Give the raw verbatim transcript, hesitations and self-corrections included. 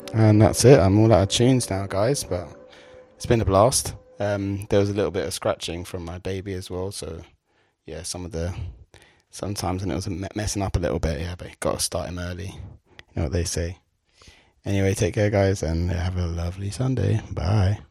And that's it. I'm all out of tunes now, guys, but it's been a blast. Um, there was a little bit of scratching from my baby as well, so yeah, some of the sometimes and it was messing up a little bit, yeah, but you got to start him early. You know what they say. Anyway, take care, guys, and have a lovely Sunday. Bye.